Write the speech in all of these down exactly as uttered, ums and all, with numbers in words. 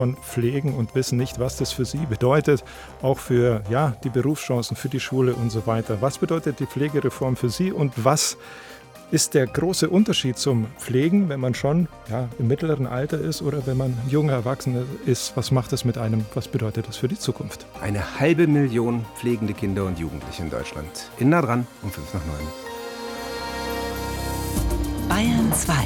von pflegen und wissen nicht, was das für sie bedeutet, auch für ja, die Berufschancen, für die Schule und so weiter. Was bedeutet die Pflegereform für Sie und was ist der große Unterschied zum Pflegen, wenn man schon ja, im mittleren Alter ist oder wenn man junger Erwachsener ist? Was macht das mit einem? Was bedeutet das für die Zukunft? Eine halbe Million pflegende Kinder und Jugendliche in Deutschland. In nah dran um fünf nach neun. Bayern zwei.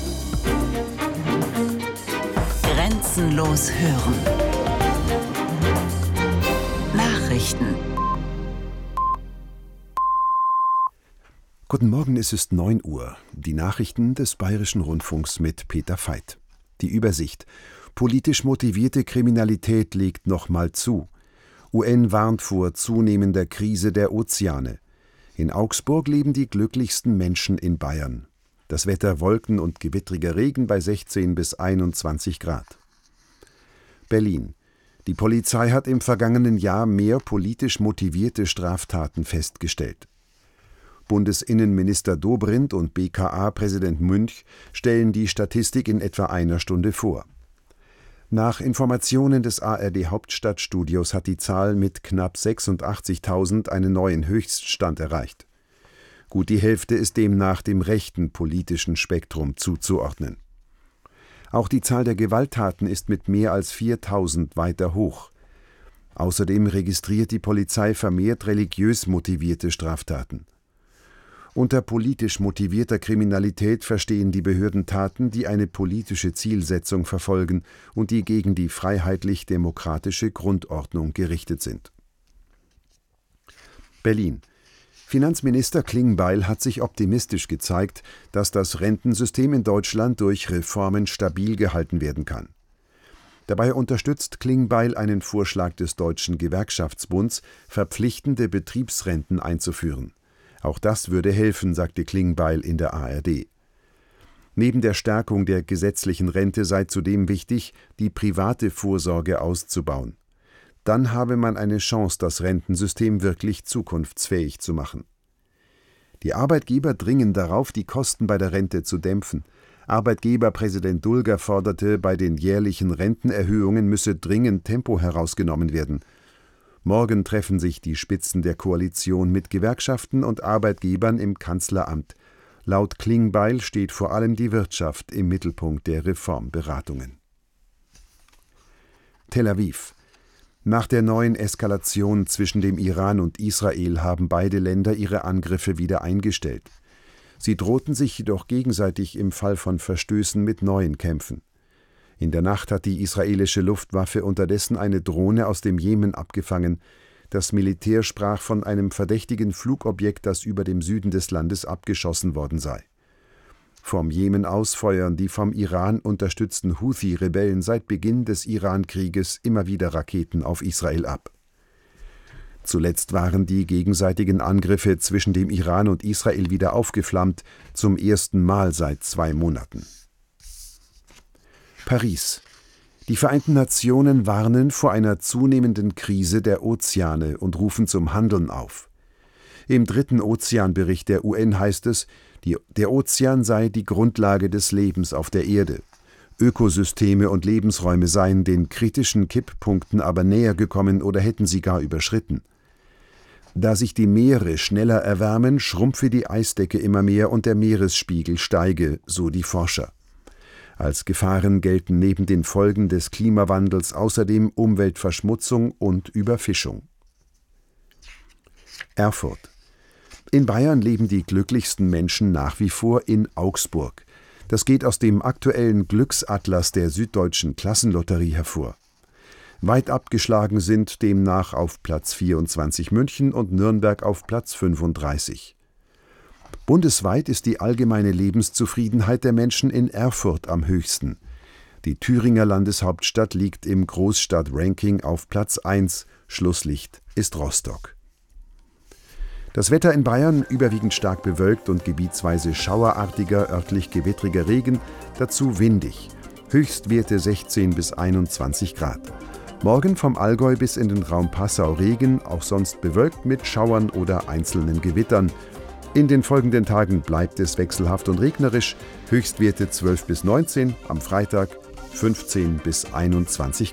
Grenzenlos hören. Nachrichten. Guten Morgen, es ist neun Uhr. Die Nachrichten des Bayerischen Rundfunks mit Peter Veit. Die Übersicht. Politisch motivierte Kriminalität legt nochmal zu. U N warnt vor zunehmender Krise der Ozeane. In Augsburg leben die glücklichsten Menschen in Bayern. Das Wetter Wolken und gewittriger Regen bei sechzehn bis einundzwanzig Grad. Berlin. Die Polizei hat im vergangenen Jahr mehr politisch motivierte Straftaten festgestellt. Bundesinnenminister Dobrindt und B K A-Präsident Münch stellen die Statistik in etwa einer Stunde vor. Nach Informationen des A R D-Hauptstadtstudios hat die Zahl mit knapp sechsundachtzigtausend einen neuen Höchststand erreicht. Gut die Hälfte ist demnach dem rechten politischen Spektrum zuzuordnen. Auch die Zahl der Gewalttaten ist mit mehr als viertausend weiter hoch. Außerdem registriert die Polizei vermehrt religiös motivierte Straftaten. Unter politisch motivierter Kriminalität verstehen die Behörden Taten, die eine politische Zielsetzung verfolgen und die gegen die freiheitlich-demokratische Grundordnung gerichtet sind. Berlin. Finanzminister Klingbeil hat sich optimistisch gezeigt, dass das Rentensystem in Deutschland durch Reformen stabil gehalten werden kann. Dabei unterstützt Klingbeil einen Vorschlag des Deutschen Gewerkschaftsbunds, verpflichtende Betriebsrenten einzuführen. Auch das würde helfen, sagte Klingbeil in der A R D. Neben der Stärkung der gesetzlichen Rente sei zudem wichtig, die private Vorsorge auszubauen. Dann habe man eine Chance, das Rentensystem wirklich zukunftsfähig zu machen. Die Arbeitgeber dringen darauf, die Kosten bei der Rente zu dämpfen. Arbeitgeberpräsident Dulger forderte, bei den jährlichen Rentenerhöhungen müsse dringend Tempo herausgenommen werden. Morgen treffen sich die Spitzen der Koalition mit Gewerkschaften und Arbeitgebern im Kanzleramt. Laut Klingbeil steht vor allem die Wirtschaft im Mittelpunkt der Reformberatungen. Tel Aviv. Nach der neuen Eskalation zwischen dem Iran und Israel haben beide Länder ihre Angriffe wieder eingestellt. Sie drohten sich jedoch gegenseitig im Fall von Verstößen mit neuen Kämpfen. In der Nacht hat die israelische Luftwaffe unterdessen eine Drohne aus dem Jemen abgefangen. Das Militär sprach von einem verdächtigen Flugobjekt, das über dem Süden des Landes abgeschossen worden sei. Vom Jemen aus feuern die vom Iran unterstützten Houthi-Rebellen seit Beginn des Iran-Krieges immer wieder Raketen auf Israel ab. Zuletzt waren die gegenseitigen Angriffe zwischen dem Iran und Israel wieder aufgeflammt, zum ersten Mal seit zwei Monaten. Paris. Die Vereinten Nationen warnen vor einer zunehmenden Krise der Ozeane und rufen zum Handeln auf. Im dritten Ozeanbericht der U N heißt es, die, der Ozean sei die Grundlage des Lebens auf der Erde. Ökosysteme und Lebensräume seien den kritischen Kipppunkten aber näher gekommen oder hätten sie gar überschritten. Da sich die Meere schneller erwärmen, schrumpfe die Eisdecke immer mehr und der Meeresspiegel steige, so die Forscher. Als Gefahren gelten neben den Folgen des Klimawandels außerdem Umweltverschmutzung und Überfischung. Erfurt. In Bayern leben die glücklichsten Menschen nach wie vor in Augsburg. Das geht aus dem aktuellen Glücksatlas der Süddeutschen Klassenlotterie hervor. Weit abgeschlagen sind demnach auf Platz vierundzwanzig München und Nürnberg auf Platz fünfunddreißig. Bundesweit ist die allgemeine Lebenszufriedenheit der Menschen in Erfurt am höchsten. Die Thüringer Landeshauptstadt liegt im Großstadt-Ranking auf Platz eins, Schlusslicht ist Rostock. Das Wetter in Bayern überwiegend stark bewölkt und gebietsweise schauerartiger, örtlich gewittriger Regen, dazu windig. Höchstwerte sechzehn bis einundzwanzig Grad. Morgen vom Allgäu bis in den Raum Passau Regen, auch sonst bewölkt mit Schauern oder einzelnen Gewittern. In den folgenden Tagen bleibt es wechselhaft und regnerisch, Höchstwerte zwölf bis neunzehn, am Freitag fünfzehn bis einundzwanzig